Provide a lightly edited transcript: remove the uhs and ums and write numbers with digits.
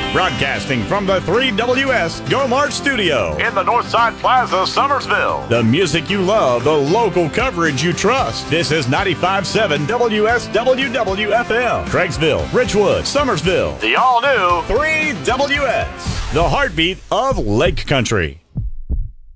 Broadcasting from the 3WS Go March studio in the Northside Plaza, Summersville. The music you love, the local coverage you trust. This is 95.7 WSWWFM. Craigsville, Richwood, Summersville. The all-new 3WS. The heartbeat of Lake Country.